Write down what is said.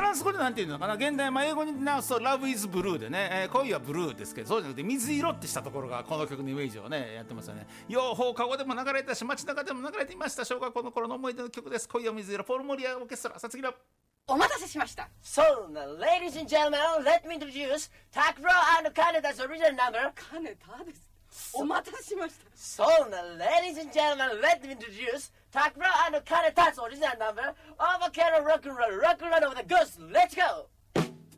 ランス語でなんていうのかな、現代英語に直すと Love is Blue でね、恋はブルーですけど、そうじゃなくて水色ってしたところがこの曲のイメージをねやってますよね。放課後でも流れたし街中でも流れていました。小学校の頃の思い出の曲です。恋は水色、ポール・モリアオーケストラ。さあ次のお待たせしました。 So, now, ladies and gentlemen, let me introduce Takro and Kaneta's original number. 金田です。お待たせしました。 So, now, ladies and gentlemen, let me introduce Takro and Kaneta's original number of a Rock and Roll of the Goose. Let's go!